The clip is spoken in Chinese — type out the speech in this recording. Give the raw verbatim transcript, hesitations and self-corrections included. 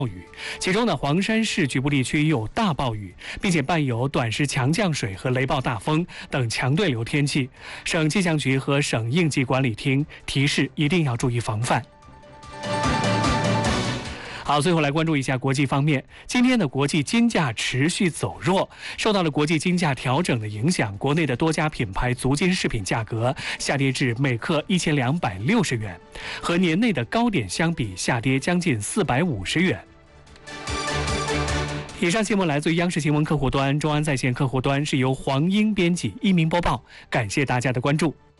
雨，其中呢，黄山市局部地区有大暴雨，并且伴有短时强降水和雷暴大风等强对流天气。省气象局和省应急管理厅提示一定要注意防范。好，最后来关注一下国际方面。今天的国际金价持续走弱，受到了国际金价调整的影响，国内的多家品牌足金饰品价格下跌至每克一千两百六十元，和年内的高点相比，下跌将近四百五十元。以上新闻来自于央视新闻客户端、中安在线客户端，是由黄英编辑、一鸣播报。感谢大家的关注。